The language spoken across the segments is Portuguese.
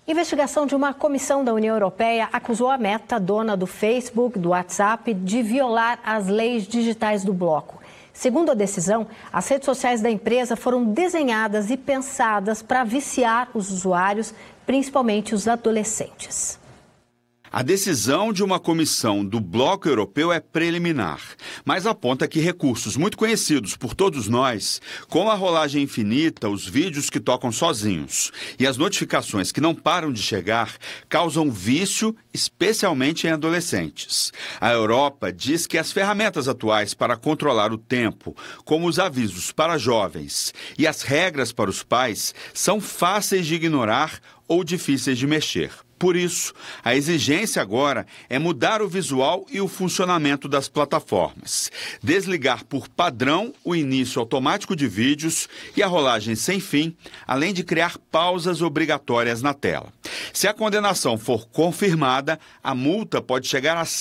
Investigação de uma comissão da União Europeia acusou a Meta, dona do Facebook, do WhatsApp, de violar as leis digitais do bloco. Segundo a decisão, as redes sociais da empresa foram desenhadas e pensadas para viciar os usuários, principalmente os adolescentes. A decisão de uma comissão do Bloco Europeu é preliminar, mas aponta que recursos muito conhecidos por todos nós, como a rolagem infinita, os vídeos que tocam sozinhos e as notificações que não param de chegar, causam vício, especialmente em adolescentes. A Europa diz que as ferramentas atuais para controlar o tempo, como os avisos para jovens e as regras para os pais, são fáceis de ignorar ou difíceis de mexer. Por isso, a exigência agora é mudar o visual e o funcionamento das plataformas, desligar por padrão o início automático de vídeos e a rolagem sem fim, além de criar pausas obrigatórias na tela. Se a condenação for confirmada, a multa pode chegar a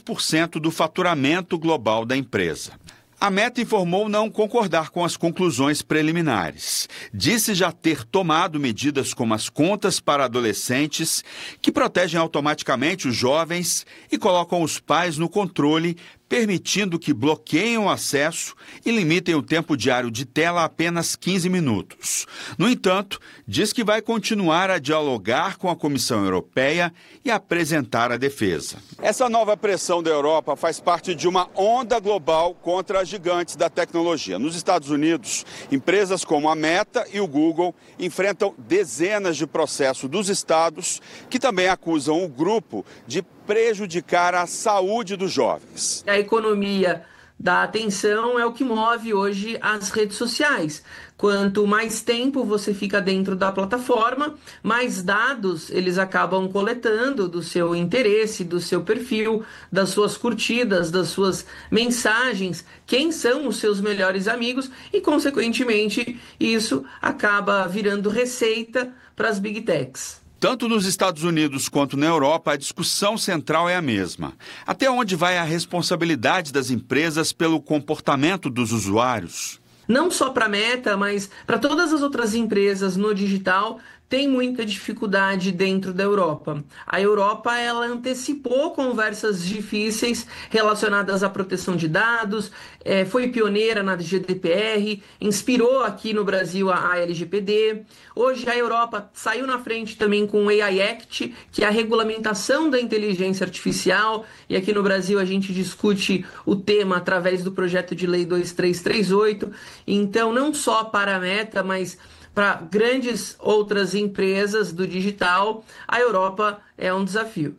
6% do faturamento global da empresa. A Meta informou não concordar com as conclusões preliminares. Disse já ter tomado medidas como as contas para adolescentes, que protegem automaticamente os jovens e colocam os pais no controle, permitindo que bloqueiem o acesso e limitem o tempo diário de tela a apenas 15 minutos. No entanto, diz que vai continuar a dialogar com a Comissão Europeia e apresentar a defesa. Essa nova pressão da Europa faz parte de uma onda global contra as gigantes da tecnologia. Nos Estados Unidos, empresas como a Meta e o Google enfrentam dezenas de processos dos estados que também acusam o grupo de prejudicar a saúde dos jovens. A economia da atenção é o que move hoje as redes sociais. Quanto mais tempo você fica dentro da plataforma, mais dados eles acabam coletando do seu interesse, do seu perfil, das suas curtidas, das suas mensagens, quem são os seus melhores amigos e, consequentemente, isso acaba virando receita para as Big Techs. Tanto nos Estados Unidos quanto na Europa, a discussão central é a mesma. Até onde vai a responsabilidade das empresas pelo comportamento dos usuários? Não só para a Meta, mas para todas as outras empresas no digital, tem muita dificuldade dentro da Europa. A Europa ela antecipou conversas difíceis relacionadas à proteção de dados, foi pioneira na GDPR, inspirou aqui no Brasil a LGPD. Hoje a Europa saiu na frente também com o AI Act, que é a regulamentação da inteligência artificial, e aqui no Brasil a gente discute o tema através do projeto de lei 2338. Então, não só para a Meta, mas para grandes outras empresas do digital, a Europa é um desafio.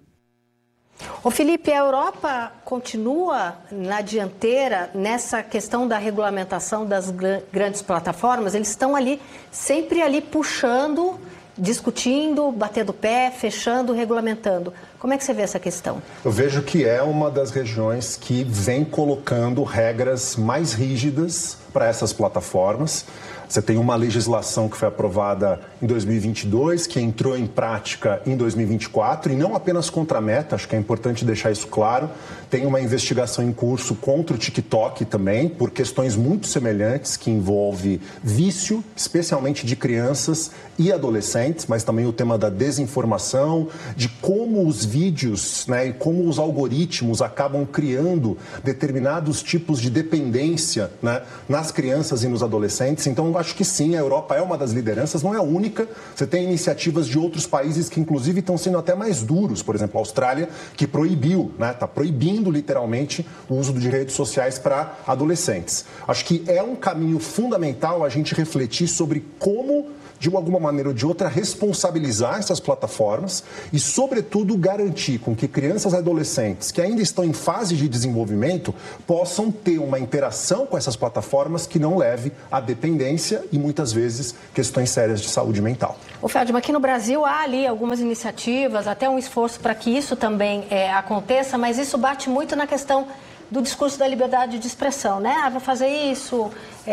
Ô Felipe, a Europa continua na dianteira nessa questão da regulamentação das grandes plataformas? Eles estão ali, sempre ali puxando, discutindo, batendo pé, fechando, regulamentando. Como é que você vê essa questão? Eu vejo que é uma das regiões que vem colocando regras mais rígidas para essas plataformas. Você tem uma legislação que foi aprovada em 2022, que entrou em prática em 2024, e não apenas contra a Meta, acho que é importante deixar isso claro. Tem uma investigação em curso contra o TikTok também, por questões muito semelhantes, que envolve vício, especialmente de crianças e adolescentes, mas também o tema da desinformação, de como os vídeos, né, e como os algoritmos acabam criando determinados tipos de dependência, né, nas crianças e nos adolescentes. Então, eu acho que sim, a Europa é uma das lideranças, não é a única. Você tem iniciativas de outros países que, inclusive, estão sendo até mais duros. Por exemplo, a Austrália, que proibiu, né, está proibindo literalmente o uso de redes sociais para adolescentes. Acho que é um caminho fundamental a gente refletir sobre como, de alguma maneira ou de outra, responsabilizar essas plataformas e, sobretudo, garantir com que crianças e adolescentes que ainda estão em fase de desenvolvimento possam ter uma interação com essas plataformas que não leve à dependência e, muitas vezes, questões sérias de saúde mental. O Feldman, aqui no Brasil há ali algumas iniciativas, até um esforço para que isso também aconteça, mas isso bate muito na questão do discurso da liberdade de expressão, né? Vai fazer isso,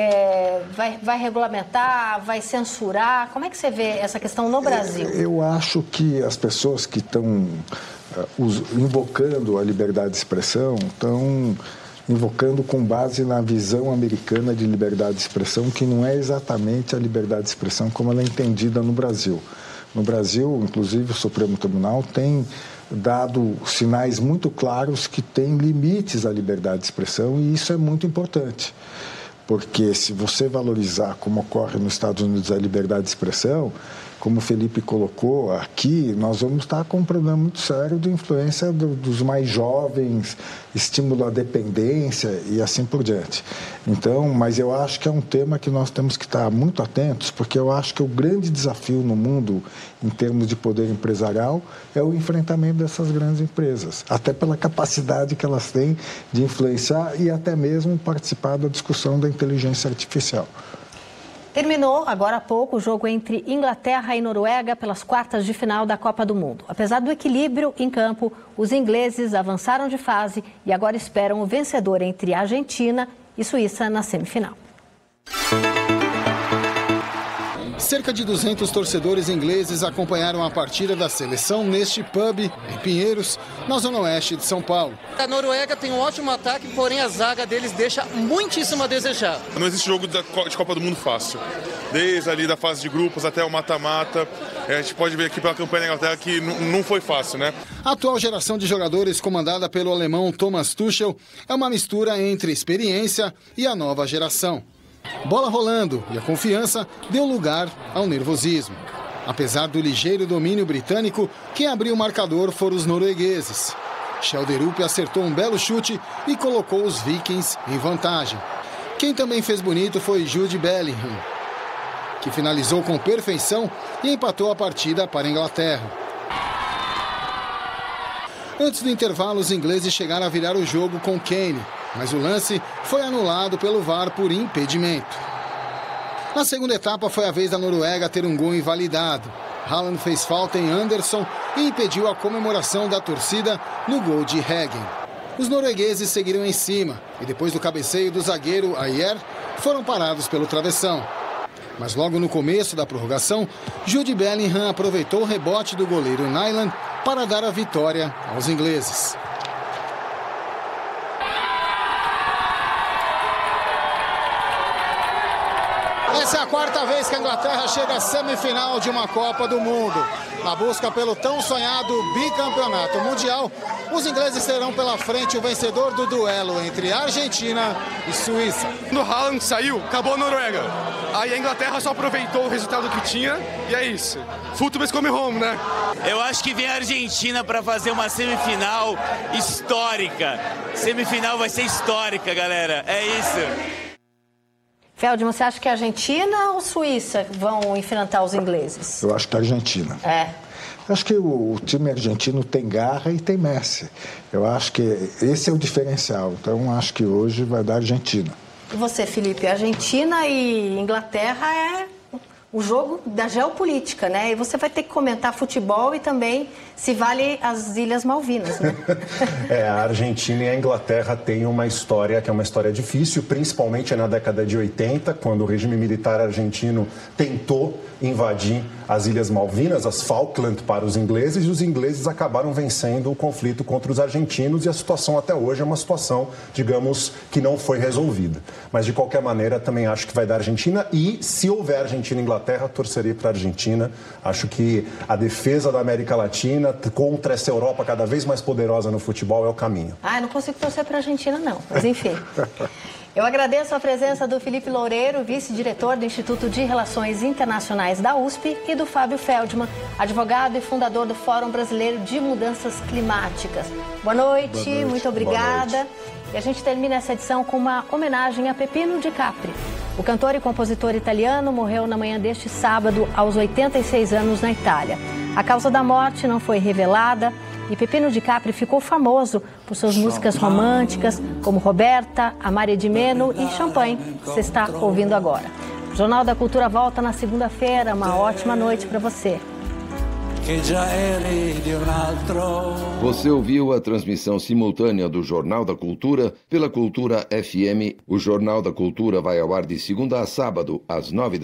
vai regulamentar, vai censurar. Como é que você vê essa questão no Brasil? Eu acho que as pessoas que estão invocando a liberdade de expressão estão invocando com base na visão americana de liberdade de expressão, que não é exatamente a liberdade de expressão como ela é entendida no Brasil. No Brasil, inclusive, o Supremo Tribunal tem dado sinais muito claros que tem limites à liberdade de expressão, e isso é muito importante. Porque se você valorizar, como ocorre nos Estados Unidos, a liberdade de expressão, como o Felipe colocou aqui, nós vamos estar com um problema muito sério de influência dos mais jovens, estímulo à dependência e assim por diante. Então, mas eu acho que é um tema que nós temos que estar muito atentos, porque eu acho que o grande desafio no mundo, em termos de poder empresarial, é o enfrentamento dessas grandes empresas, até pela capacidade que elas têm de influenciar e até mesmo participar da discussão da inteligência artificial. Terminou, agora há pouco, o jogo entre Inglaterra e Noruega pelas quartas de final da Copa do Mundo. Apesar do equilíbrio em campo, os ingleses avançaram de fase e agora esperam o vencedor entre Argentina e Suíça na semifinal. Cerca de 200 torcedores ingleses acompanharam a partida da seleção neste pub, em Pinheiros, na zona oeste de São Paulo. A Noruega tem um ótimo ataque, porém a zaga deles deixa muitíssimo a desejar. Não existe jogo de Copa do Mundo fácil. Desde ali da fase de grupos até o mata-mata. A gente pode ver aqui pela campanha da Inglaterra que não foi fácil, né? A atual geração de jogadores, comandada pelo alemão Thomas Tuchel, é uma mistura entre experiência e a nova geração. Bola rolando e a confiança deu lugar ao nervosismo. Apesar do ligeiro domínio britânico, quem abriu o marcador foram os noruegueses. Schelderup acertou um belo chute e colocou os Vikings em vantagem. Quem também fez bonito foi Jude Bellingham, que finalizou com perfeição e empatou a partida para a Inglaterra. Antes do intervalo, os ingleses chegaram a virar o jogo com Kane, mas o lance foi anulado pelo VAR por impedimento. Na segunda etapa, foi a vez da Noruega ter um gol invalidado. Haaland fez falta em Anderson e impediu a comemoração da torcida no gol de Heggen. Os noruegueses seguiram em cima e depois do cabeceio do zagueiro Ajer, foram parados pelo travessão. Mas logo no começo da prorrogação, Jude Bellingham aproveitou o rebote do goleiro Nyland para dar a vitória aos ingleses. Essa é a quarta vez que a Inglaterra chega à semifinal de uma Copa do Mundo. Na busca pelo tão sonhado bicampeonato mundial, os ingleses terão pela frente o vencedor do duelo entre Argentina e Suíça. Quando o Haaland saiu, acabou a Noruega. Aí a Inglaterra só aproveitou o resultado que tinha e é isso. Futebol come home, né? Eu acho que vem a Argentina para fazer uma semifinal histórica. Semifinal vai ser histórica, galera. É isso. Feldman, você acha que a Argentina ou Suíça vão enfrentar os ingleses? Eu acho que a Argentina. Eu acho que o time argentino tem garra e tem Messi. Eu acho que esse é o diferencial. Então, acho que hoje vai dar Argentina. E você, Felipe? Argentina e Inglaterra é o jogo da geopolítica, né? E você vai ter que comentar futebol e também se vale as Ilhas Malvinas, né? A Argentina e a Inglaterra têm uma história que é uma história difícil, principalmente na década de 80, quando o regime militar argentino tentou invadir as Ilhas Malvinas, as Falkland, para os ingleses, e os ingleses acabaram vencendo o conflito contra os argentinos, e a situação até hoje é uma situação, digamos, que não foi resolvida. Mas, de qualquer maneira, também acho que vai dar Argentina, e se houver Argentina e Inglaterra, torceria para a Argentina. Acho que a defesa da América Latina contra essa Europa cada vez mais poderosa no futebol é o caminho. Eu não consigo torcer para a Argentina, não, mas enfim. Eu agradeço a presença do Felipe Loureiro, vice-diretor do Instituto de Relações Internacionais da USP, e do Fábio Feldman, advogado e fundador do Fórum Brasileiro de Mudanças Climáticas. Boa noite, muito obrigada. E a gente termina essa edição com uma homenagem a Peppino Di Capri. O cantor e compositor italiano morreu na manhã deste sábado, aos 86 anos, na Itália. A causa da morte não foi revelada e Peppino Di Capri ficou famoso por suas músicas românticas, como Roberta, Amare di Meno e Champagne, que você está ouvindo agora. O Jornal da Cultura volta na segunda-feira. Uma ótima noite para você. Você ouviu a transmissão simultânea do Jornal da Cultura pela Cultura FM. O Jornal da Cultura vai ao ar de segunda a sábado, às 9 da